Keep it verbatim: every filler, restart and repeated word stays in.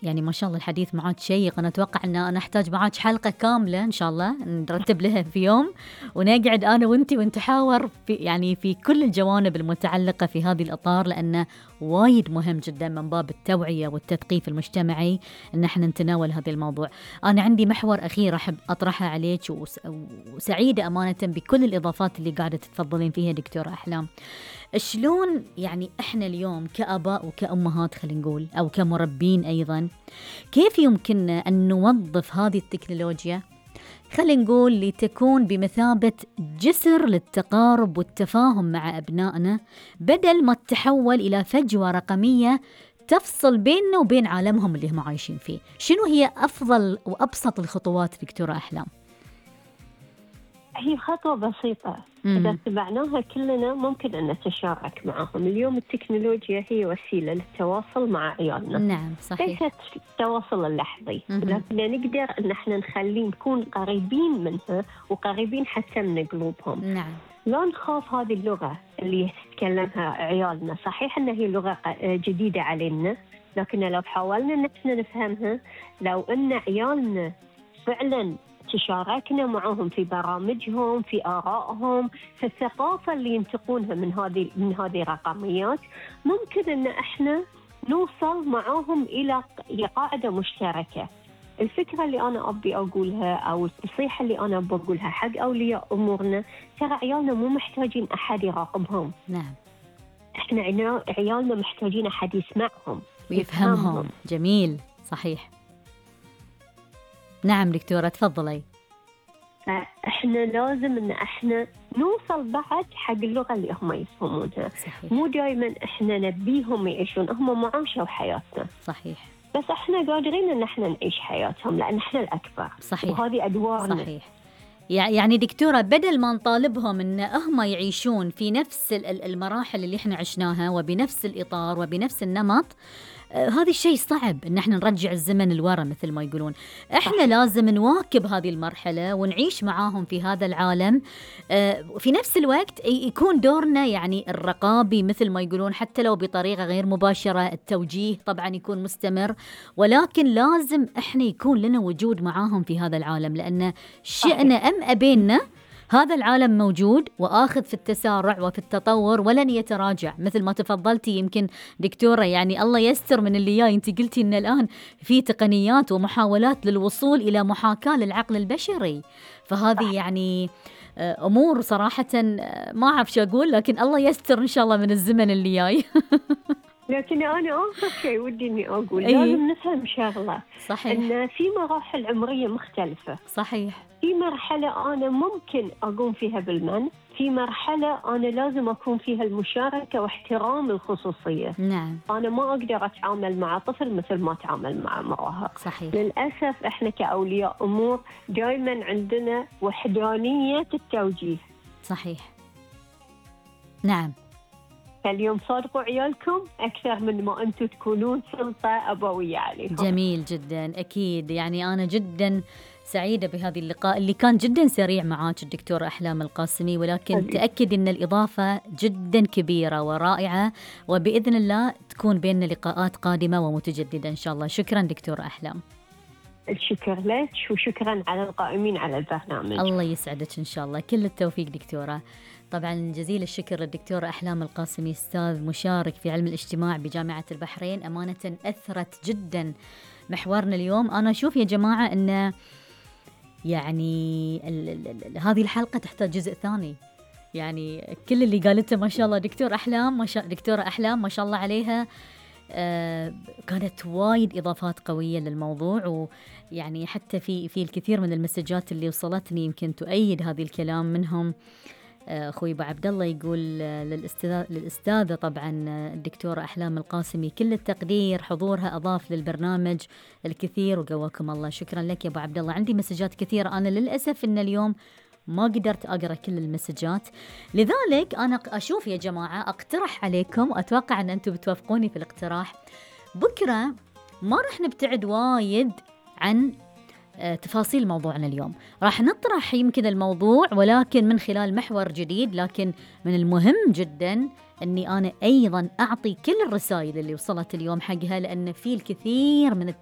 يعني ما شاء الله الحديث معاك شيق. أنا أتوقع أن أنا أحتاج معاك حلقة كاملة إن شاء الله نرتب لها في يوم، ونقعد أنا وأنتي ونتحاور في يعني في كل الجوانب المتعلقة في هذه الإطار، لأنه وايد مهم جدا من باب التوعية والتثقيف المجتمعي أن احنا نتناول هذا الموضوع. أنا عندي محور أخير أحب أطرحها عليك، وسعيدة أمانة بكل الإضافات اللي قاعدة تتفضلين فيها دكتورة أحلام. شلون يعني احنا اليوم كآباء وكأمهات خلينا نقول أو كمربين أيضا، كيف يمكننا أن نوظف هذه التكنولوجيا خلينا نقول لتكون بمثابة جسر للتقارب والتفاهم مع أبنائنا، بدل ما تتحول إلى فجوة رقمية تفصل بيننا وبين عالمهم اللي هم عايشين فيه؟ شنو هي أفضل وأبسط الخطوات دكتورة أحلام؟ هي خطوة بسيطة إذا اتبعناها كلنا ممكن أن نتشارك معهم. اليوم التكنولوجيا هي وسيلة للتواصل مع عيالنا. نعم صحيح. ليست التواصل اللحظي، لكن نقدر أن احنا نخليه نكون قريبين منها وقريبين حتى من قلوبهم. نعم. لا نخاف هذه اللغة اللي يتكلمها عيالنا، صحيح أنها هي لغة جديدة علينا، لكن لو حاولنا أن احنا نفهمها، لو أن عيالنا فعلا تشاركنا معهم في برامجهم، في آرائهم، في الثقافة اللي ينتقونها من هذه من هذه الرقميات، ممكن أن احنا نوصل معهم إلى قاعدة مشتركة. الفكرة اللي أنا أبي أقولها أو النصيحة اللي أنا بقولها حق أولياء أمورنا، ترى عيالنا مو محتاجين أحد يراقبهم. نعم. احنا عيالنا محتاجين أحد يسمعهم ويفهمهم. يفهمهم. جميل صحيح. نعم دكتورة تفضلي. احنا لازم ان احنا نوصل بعد حق اللغة اللي هم يفهمونها. صحيح. مو دائما احنا نبيهم يعيشون، هم ما عاشوا حياتنا. صحيح. بس احنا قادرين ان احنا نعيش حياتهم لان احنا الاكبر. صحيح. وهذه ادوارنا. صحيح. يعني دكتورة بدل ما نطالبهم ان هم يعيشون في نفس المراحل اللي احنا عشناها وبنفس الاطار وبنفس النمط، آه هذا الشيء صعب ان احنا نرجع الزمن الورا مثل ما يقولون. احنا صحيح. لازم نواكب هذه المرحلة ونعيش معاهم في هذا العالم. آه في نفس الوقت يكون دورنا يعني الرقابي مثل ما يقولون، حتى لو بطريقة غير مباشرة، التوجيه طبعا يكون مستمر، ولكن لازم احنا يكون لنا وجود معاهم في هذا العالم، لأن شئنا أم أبينا هذا العالم موجود وآخذ في التسارع وفي التطور ولن يتراجع. مثل ما تفضلتي يمكن دكتورة، يعني الله يستر من اللي جاي. انت قلتي ان الآن في تقنيات ومحاولات للوصول إلى محاكاة للعقل البشري، فهذه يعني أمور صراحة ما أعرف شو أقول، لكن الله يستر إن شاء الله من الزمن اللي جاي. لكن أنا آخر شيء ودي إني أقول أيه؟ لازم نفهم شغلة. صحيح. إن في مراحل عمرية مختلفة. صحيح. في مرحلة أنا ممكن أقوم فيها بالمن، في مرحلة أنا لازم أكون فيها المشاركة واحترام الخصوصية. نعم. أنا ما أقدر أتعامل مع طفل مثل ما أتعامل مع مراهق. صحيح. للأسف إحنا كأولياء أمور دائما عندنا وحدانية التوجيه. صحيح. نعم. فاليوم صادقوا عيالكم أكثر من ما أنتم تكونون سلطة أبوية عليهم. جميل جدا. أكيد يعني أنا جدا سعيدة بهذه اللقاء اللي كان جدا سريع معاك الدكتورة أحلام القاسمي، ولكن أبي. تأكد أن الإضافة جدا كبيرة ورائعة، وبإذن الله تكون بيننا لقاءات قادمة ومتجددة إن شاء الله. شكرا دكتورة أحلام. الشكر لك وشكرا على القائمين على البرنامج. الله يسعدك إن شاء الله. كل التوفيق دكتورة. طبعا جزيل الشكر للدكتورة أحلام القاسمي، أستاذ مشارك في علم الاجتماع بجامعة البحرين. أمانة أثرت جدا محورنا اليوم. أنا أشوف يا جماعة أن يعني ال ال ال هذه الحلقة تحتاج جزء ثاني. يعني كل اللي قالته ما شاء الله دكتور أحلام ما شاء دكتورة أحلام ما شاء الله عليها، آه كانت وايد إضافات قوية للموضوع، ويعني حتى في في الكثير من المسجات اللي وصلتني يمكن تؤيد هذه الكلام. منهم أخوي أبو عبد الله يقول للأستاذ للأستاذة طبعا الدكتورة أحلام القاسمي كل التقدير، حضورها أضاف للبرنامج الكثير وقواكم الله. شكرا لك يا أبو عبد الله. عندي مسجات كثيرة، أنا للأسف إن اليوم ما قدرت أقرأ كل المسجات، لذلك أنا أشوف يا جماعة أقترح عليكم، وأتوقع أن أنتم بتوافقوني في الاقتراح. بكرة ما رح نبتعد وايد عن تفاصيل موضوعنا اليوم، راح نطرح يمكن الموضوع ولكن من خلال محور جديد، لكن من المهم جدا أني أنا أيضا أعطي كل الرسائل اللي وصلت اليوم حقها، لأن في الكثير من